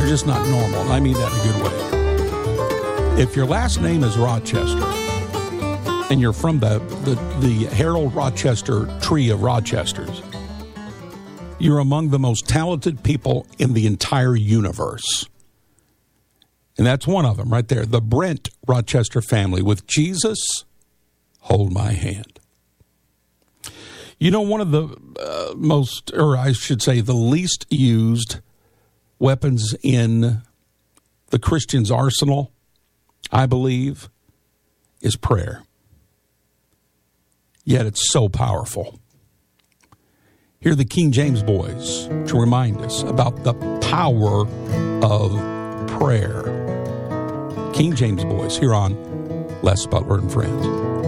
just not normal. And I mean that in a good way. If your last name is Rochester, and you're from the Harold Rochester tree of Rochesters, you're among the most talented people in the entire universe. And that's one of them right there. The Brent Rochester family with Jesus, Hold My Hand. You know, one of the most, or I should say the least used weapons in the Christian's arsenal, I believe, is prayer. Yet it's so powerful. Here are the King James boys to remind us about the power of prayer. King James boys here on Les Butler and Friends.